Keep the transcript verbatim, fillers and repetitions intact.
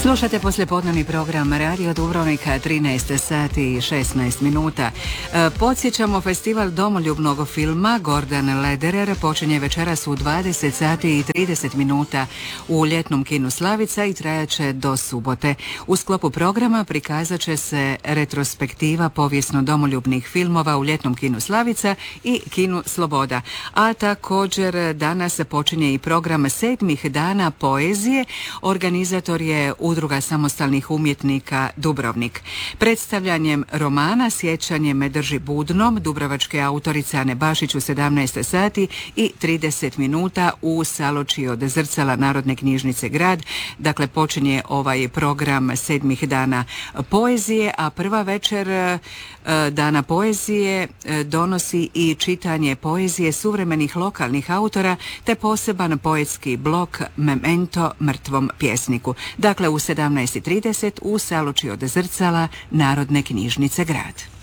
Slušate poslijepodnevni program Radio Dubrovnika, trinaest sati i šesnaest minuta. E, podsjećamo, festival domoljubnog filma Gordan Lederer počinje večeras u dvadeset sati i trideset minuta u ljetnom kinu Slavica i trajaće do subote. U sklopu programa prikazat će se retrospektiva povijesno domoljubnih filmova u ljetnom kinu Slavica i kinu Sloboda. A također danas počinje i program sedmih dana poezije. Organizator je Udruga samostalnih umjetnika Dubrovnik. Predstavljanjem romana Sjećanje me drži budnom dubrovačke autorice Ane Bašić u sedamnaest sati i trideset minuta u Saloči od Zrcala Narodne knjižnice Grad. Dakle, počinje ovaj program sedmih dana poezije, a prva večer dana poezije donosi i čitanje poezije suvremenih lokalnih autora te poseban poetski blok Memento mrtvom pjesniku. Dakle, u sedamnaest i trideset u Saloči od Zrcala Narodne knjižnice Grad.